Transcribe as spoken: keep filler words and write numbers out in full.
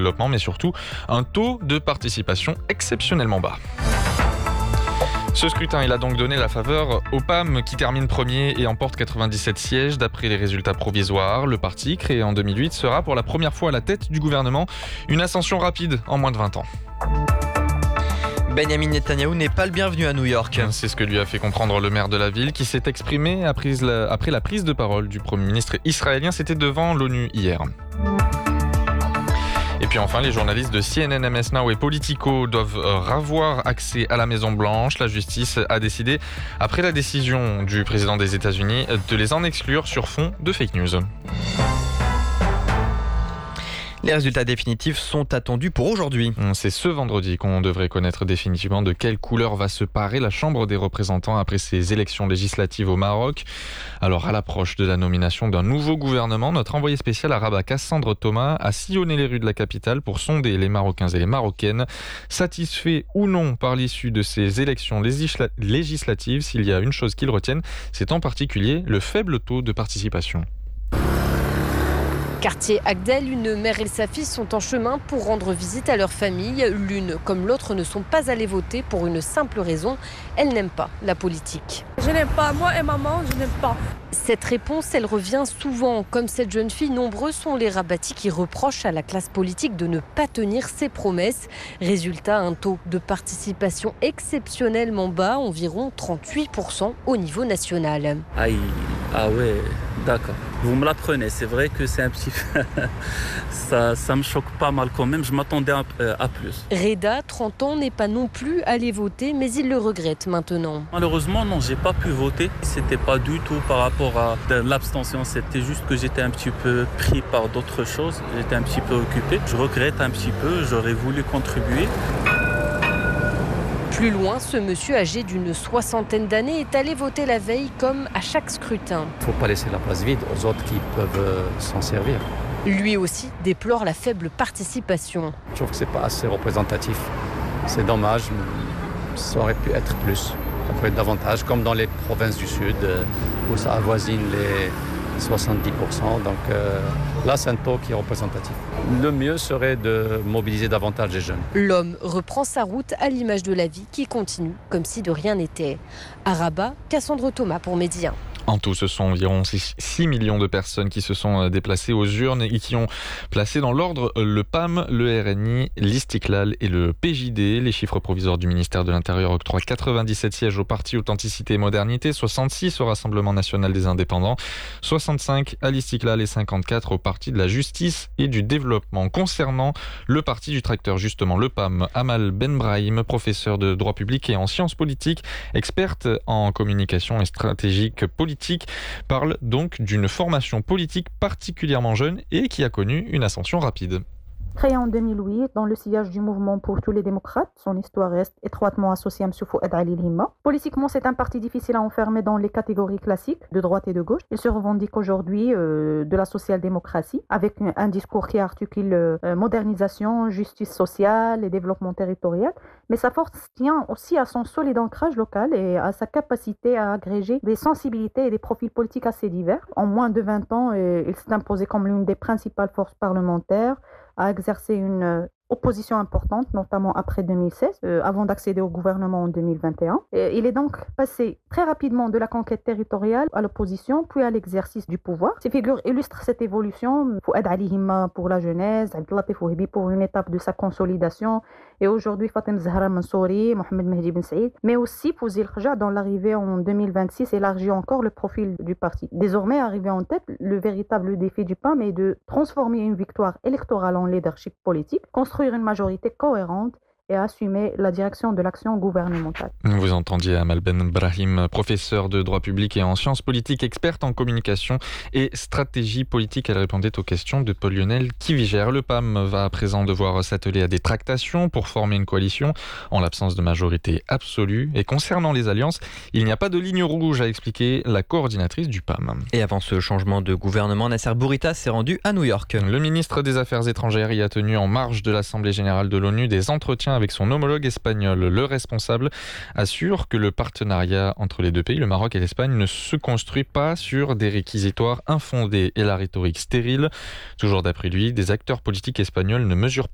développement, mais surtout un taux de participation exceptionnellement bas. Ce scrutin, il a donc donné la faveur au P A M qui termine premier et emporte quatre-vingt-dix-sept sièges d'après les résultats provisoires. Le parti, créé en deux mille huit, sera pour la première fois à la tête du gouvernement. Une ascension rapide en moins de vingt ans. Benjamin Netanyahou n'est pas le bienvenu à New York. C'est ce que lui a fait comprendre le maire de la ville qui s'est exprimé après la prise de parole du Premier ministre israélien. C'était devant l'ONU hier. Et puis enfin, les journalistes de C N N, M S Now et Politico doivent avoir accès à la Maison-Blanche. La justice a décidé, après la décision du président des États-Unis, de les en exclure sur fond de fake news. Les résultats définitifs sont attendus pour aujourd'hui. C'est ce vendredi qu'on devrait connaître définitivement de quelle couleur va se parer la Chambre des représentants après ces élections législatives au Maroc. Alors, à l'approche de la nomination d'un nouveau gouvernement, notre envoyé spécial à Rabat, Cassandre Thomas, a sillonné les rues de la capitale pour sonder les Marocains et les Marocaines. Satisfaits ou non par l'issue de ces élections législa- législatives, s'il y a une chose qu'ils retiennent, c'est en particulier le faible taux de participation. Quartier Agdel, une mère et sa fille sont en chemin pour rendre visite à leur famille. L'une comme l'autre ne sont pas allées voter pour une simple raison, elles n'aiment pas la politique. Je n'aime pas, moi et maman, je n'aime pas. Cette réponse, elle revient souvent. Comme cette jeune fille, nombreux sont les rabattis qui reprochent à la classe politique de ne pas tenir ses promesses. Résultat, un taux de participation exceptionnellement bas, environ trente-huit pour cent au niveau national. Aïe, ah ouais, d'accord. Vous me l'apprenez, c'est vrai que c'est un petit ça, ça me choque pas mal quand même, je m'attendais à, à plus. Reda, trente ans, n'est pas non plus allé voter, mais il le regrette maintenant. Malheureusement, non, j'ai pas pu voter. C'était pas du tout par rapport à l'abstention, c'était juste que j'étais un petit peu pris par d'autres choses, j'étais un petit peu occupé. Je regrette un petit peu, j'aurais voulu contribuer. Plus loin, ce monsieur âgé d'une soixantaine d'années est allé voter la veille comme à chaque scrutin. Il ne faut pas laisser la place vide aux autres qui peuvent euh, s'en servir. Lui aussi déplore la faible participation. Je trouve que ce n'est pas assez représentatif. C'est dommage, ça aurait pu être plus. Ça peut être davantage, comme dans les provinces du Sud, euh, où ça avoisine les soixante-dix pour cent. Donc euh, là, c'est un taux qui est représentatif. Le mieux serait de mobiliser davantage les jeunes. L'homme reprend sa route à l'image de la vie qui continue comme si de rien n'était. À Rabat, Cassandre Thomas pour Média. En tout, ce sont environ six millions de personnes qui se sont déplacées aux urnes et qui ont placé dans l'ordre le P A M, le R N I, l'Istiklal et le P J D. Les chiffres provisoires du ministère de l'Intérieur octroient quatre-vingt-dix-sept sièges au parti Authenticité et Modernité, soixante-six au Rassemblement National des Indépendants, soixante-cinq à l'Istiklal et cinquante-quatre au Parti de la Justice et du Développement. Concernant le parti du tracteur, justement, le P A M, Amal Benbrahim, professeur de droit public et en sciences politiques, experte en communication et stratégique politique, parle donc d'une formation politique particulièrement jeune et qui a connu une ascension rapide. Créé en deux mille huit dans le sillage du mouvement pour tous les démocrates, son histoire reste étroitement associée à M. Fouad Ali Lhimma. Politiquement, c'est un parti difficile à enfermer dans les catégories classiques de droite et de gauche. Il se revendique aujourd'hui euh, de la social-démocratie avec un, un discours qui articule euh, modernisation, justice sociale et développement territorial. Mais sa force tient aussi à son solide ancrage local et à sa capacité à agréger des sensibilités et des profils politiques assez divers. En moins de vingt ans, euh, il s'est imposé comme l'une des principales forces parlementaires, a exercé une opposition importante, notamment après deux mille seize, euh, avant d'accéder au gouvernement en deux mille vingt et un. Et il est donc passé très rapidement de la conquête territoriale à l'opposition, puis à l'exercice du pouvoir. Ces figures illustrent cette évolution. Fouad Ali Lhimma pour la jeunesse, Abdellatif Wahbi pour une étape de sa consolidation, et aujourd'hui Fatem Zahra Mansouri, Mohamed Mehdi Ben Saïd, mais aussi Fouzi El Khaja, dont l'arrivée en deux mille vingt-six élargit encore le profil du parti. Désormais, arrivé en tête, le véritable défi du P A M est de transformer une victoire électorale en leadership politique, construire une majorité cohérente et assumer la direction de l'action gouvernementale. Vous entendiez Amal Benbrahim, professeur de droit public et en sciences politiques, experte en communication et stratégie politique. Elle répondait aux questions de Paul-Lionel Kivigère. Le P A M va à présent devoir s'atteler à des tractations pour former une coalition en l'absence de majorité absolue. Et concernant les alliances, il n'y a pas de ligne rouge, a expliqué la coordinatrice du P A M. Et avant ce changement de gouvernement, Nasser Bourita s'est rendu à New York. Le ministre des Affaires étrangères y a tenu en marge de l'Assemblée générale de l'ONU des entretiens avec son homologue espagnol. Le responsable assure que le partenariat entre les deux pays, le Maroc et l'Espagne, ne se construit pas sur des réquisitoires infondés et la rhétorique stérile. Toujours d'après lui, des acteurs politiques espagnols ne mesurent pas